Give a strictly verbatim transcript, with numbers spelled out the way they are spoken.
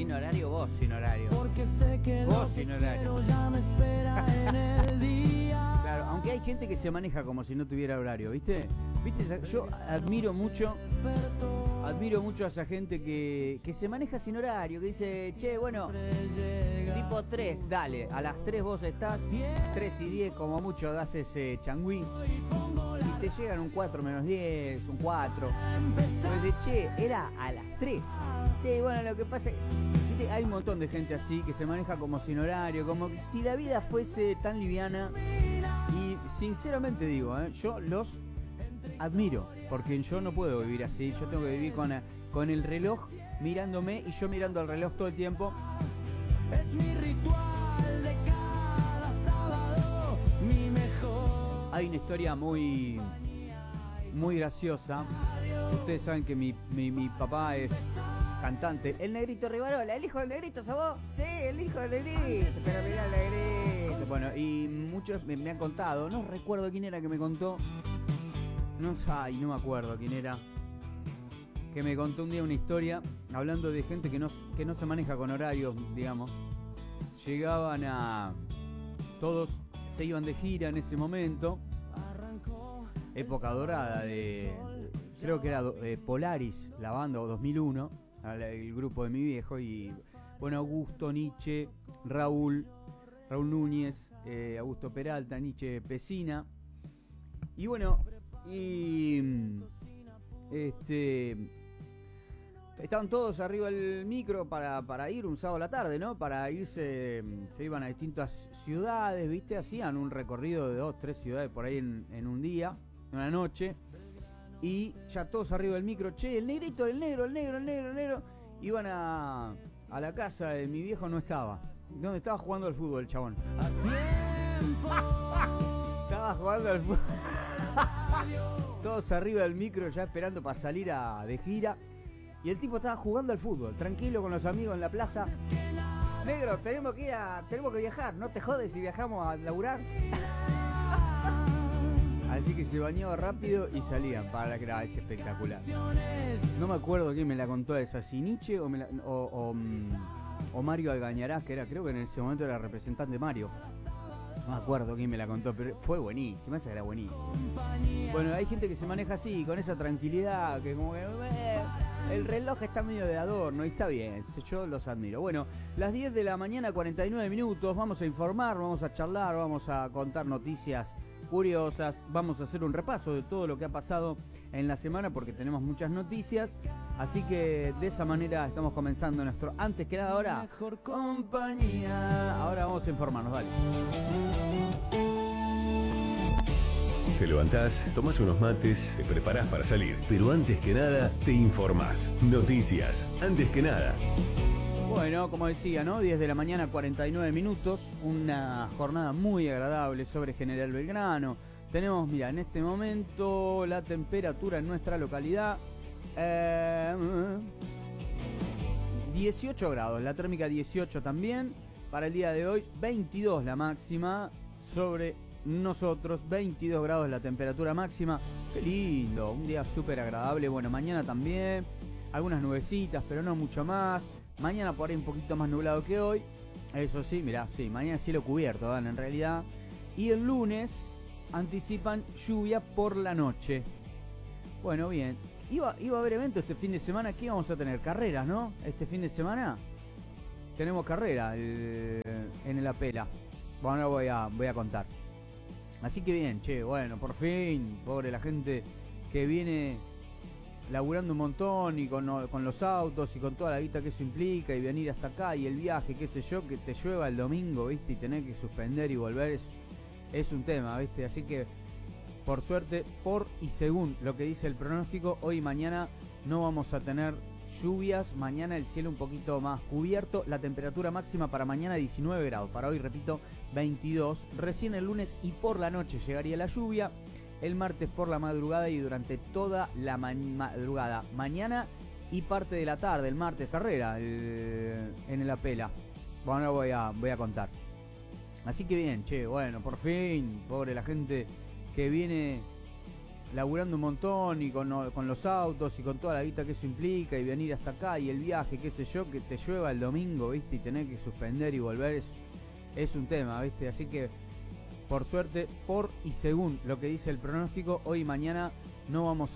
Sin horario, vos sin horario. Porque sé que vos lo sin que horario. quiero ya me espera en el día. Claro, aunque hay gente que se maneja como si no tuviera horario, ¿viste? ¿Viste? Yo admiro mucho, admiro mucho a esa gente que, que se maneja sin horario, que dice, che, bueno, tipo tres, dale, a las tres vos estás, tres y diez como mucho das ese changüí, y te llegan un cuatro menos diez, un cuatro. Pues de, che, era a las tres. Sí, bueno, lo que pasa es que, ¿viste? Hay un montón de gente así que se maneja como sin horario, como que si la vida fuese tan liviana. Y sinceramente digo, ¿eh? yo los admiro, porque yo no puedo vivir así. Yo tengo que vivir con, con el reloj mirándome y yo mirando al reloj todo el tiempo. Es mi ritual de cada sábado, mi mejor. Hay una historia muy muy graciosa. Ustedes saben que mi, mi, mi papá es cantante. El Negrito Rivarola, el hijo del Negrito, ¿sos vos? Sí, el hijo del Negrito. Pero mirá el Negrito. Bueno, y muchos me, me han contado, no recuerdo quién era que me contó. No sé, ay, no me acuerdo quién era. Que me contó un día una historia hablando de gente que no, que no se maneja con horarios, digamos. Llegaban a... Todos se iban de gira en ese momento. Época dorada de... Creo que era eh, Polaris, la banda, o dos mil uno, el grupo de mi viejo. Y bueno, Augusto, Nietzsche, Raúl, Raúl Núñez, eh, Augusto Peralta, Nietzsche Pesina. Y bueno, y... Este... Estaban todos arriba del micro para, para ir un sábado a la tarde, ¿no? Para irse, se iban a distintas ciudades, ¿viste? Hacían un recorrido de dos, tres ciudades por ahí en, en un día, una noche. Y ya todos arriba del micro, che, el negrito, el negro, el negro, el negro, el negro. Iban a, a la casa de mi viejo, no estaba. ¿Dónde estaba jugando al fútbol el chabón? A tiempo. Estaba jugando al fútbol. Todos arriba del micro ya esperando para salir a, de gira. Y el tipo estaba jugando al fútbol, tranquilo con los amigos en la plaza. Negro, tenemos que ir a, tenemos que viajar, no te jodes si viajamos a laburar. Así que se bañaba rápido y salían para la que era ese espectacular. No me acuerdo quién me la contó esa, si Nietzsche o, me la, o, o, o Mario Algañarás, que era, creo que en ese momento era representante Mario. No me acuerdo quién me la contó, pero fue buenísima, esa era buenísima. Bueno, hay gente que se maneja así, con esa tranquilidad, que como que... Eh, el reloj está medio de adorno y está bien, yo los admiro. Bueno, las diez de la mañana, cuarenta y nueve minutos, vamos a informar, vamos a charlar, vamos a contar noticias curiosas, vamos a hacer un repaso de todo lo que ha pasado en la semana porque tenemos muchas noticias. Así que de esa manera estamos comenzando nuestro Antes que nada ahora Mejor compañía. Ahora vamos a informarnos, dale. Te levantás, tomás unos mates, te preparás para salir, pero antes que nada te informás. Noticias, antes que nada. Bueno, como decía, ¿no? diez de la mañana, cuarenta y nueve minutos, una jornada muy agradable sobre General Belgrano. Tenemos, mira, en este momento la temperatura en nuestra localidad, eh, dieciocho grados, la térmica dieciocho también. Para el día de hoy, veintidós la máxima sobre nosotros, veintidós grados la temperatura máxima. Qué lindo, un día súper agradable. Bueno, mañana también, algunas nubecitas, pero no mucho más. Mañana por ahí un poquito más nublado que hoy. Eso sí, mirá, sí, mañana cielo cubierto, ¿verdad? En realidad. Y el lunes anticipan lluvia por la noche. Bueno, bien. Iba, iba a haber evento este fin de semana. ¿Qué vamos a tener? Carreras, ¿no? Este fin de semana tenemos carrera el, en el Apela. Bueno, ahora voy a, voy a contar. Así que bien, che, bueno, por fin, pobre la gente que viene laburando un montón y con, con los autos y con toda la guita que eso implica y venir hasta acá y el viaje, qué sé yo, que te llueva el domingo, ¿viste? Y tener que suspender y volver es, es un tema, ¿viste? Así que, por suerte, por y según lo que dice el pronóstico, hoy y mañana no vamos a tener lluvias. Mañana el cielo un poquito más cubierto. La temperatura máxima para mañana diecinueve grados. Para hoy, repito, veintidós. Recién el lunes y por la noche llegaría la lluvia. El martes por la madrugada y durante toda la ma- madrugada. Mañana y parte de la tarde, el martes, Herrera, el, en el Apela. Bueno, ahora voy a, voy a contar. Así que bien, che, bueno, por fin, pobre la gente que viene laburando un montón y con, con los autos y con toda la guita que eso implica y venir hasta acá y el viaje, qué sé yo, que te llueva el domingo, ¿viste? Y tener que suspender y volver es, es un tema, ¿viste? Así que, por suerte, por y según lo que dice el pronóstico, hoy y mañana no vamos